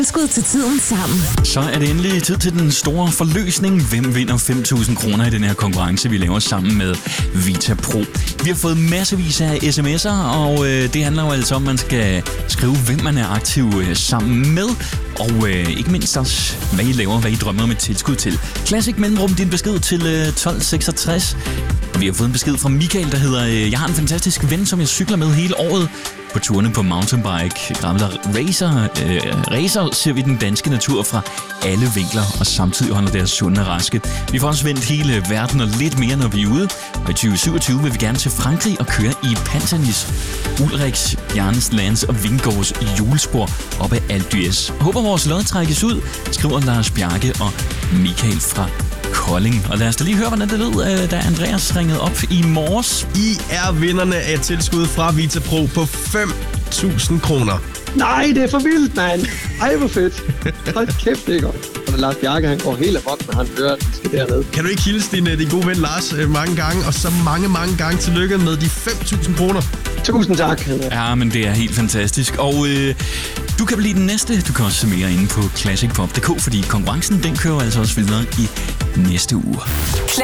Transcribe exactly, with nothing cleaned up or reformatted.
Skud til tiden sammen. Så er det endelig tid til den store forløsning. Hvem vinder fem tusind kroner i den her konkurrence, vi laver sammen med Vita Pro? Vi har fået massevis af sms'er, og øh, det handler jo altså om, at man skal skrive, hvem man er aktiv øh, sammen med. Og øh, ikke mindst også, hvad I laver, hvad I drømmer om et tilskud til. Classic Mellemrum, din besked til øh, tolv seksogtres. Og vi har fået en besked fra Michael, der hedder, øh, jeg har en fantastisk ven, som jeg cykler med hele året. På turene på mountainbike, Gravler Racer, øh, Racer ser vi den danske natur fra alle vinkler, og samtidig holder deres sunde og raske. Vi får også vendt hele verden og lidt mere, når vi er ude. Og i tyve syvogtyve vil vi gerne til Frankrig og køre i Pantanis, Ulriks, Bjarnes Lands og Vingårds julespor op ad Alpe d'Huez. Håber vores lod trækkes ud, skriver Lars Bjarke og Michael fra Kolding. Og lad os da lige høre, hvordan det lød, da Andreas ringede op i morges. I er vinderne af et tilskud fra Vita Pro på fem tusind kroner. Nej, det er for vildt, mand. Ej, hvor fedt. Hold kæft, det er godt. Og Lars Bjarke, han går helt amok, når han hører, at vi skal derned. Kan du ikke hilse din, din gode ven Lars mange gange, og så mange, mange gange tillykke med de fem tusind kroner. Tusind tak. Ja, men det er helt fantastisk. Og øh, du kan blive den næste. Du kan også se mere inde på classic pop punktum d k, fordi konkurrencen, den kører altså også videre i næste uge.